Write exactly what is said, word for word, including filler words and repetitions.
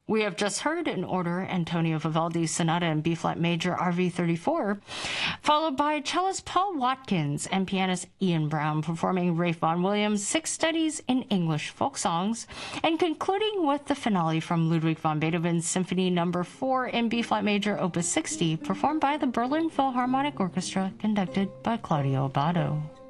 We have just heard in order Antonio Vivaldi's Sonata in B-flat major R V thirty-four, followed by cellist Paul Watkins and pianist Ian Brown performing Ralph Vaughan Williams' Six Studies in English Folk Songs, and concluding with the finale from Ludwig van Beethoven's Symphony Number four in B-flat major Opus sixty, performed by the Berlin Philharmonic Orchestra, conducted by Claudio Abbado.